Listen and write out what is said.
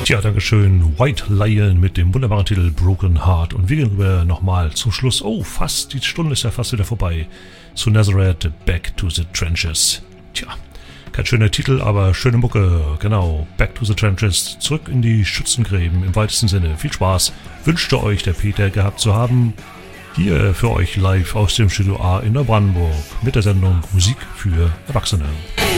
Tja, Dankeschön. White Lion mit dem wunderbaren Titel Broken Heart. Und wir gehen rüber nochmal zum Schluss. Oh, fast, die Stunde ist ja fast wieder vorbei. Zu Nazareth, Back to the Trenches. Tja, kein schöner Titel, aber schöne Mucke. Genau, Back to the Trenches. Zurück in die Schützengräben im weitesten Sinne. Viel Spaß. Wünschte euch der Peter gehabt zu haben. Hier für euch live aus dem Studio A in Neubrandenburg mit der Sendung Musik für Erwachsene.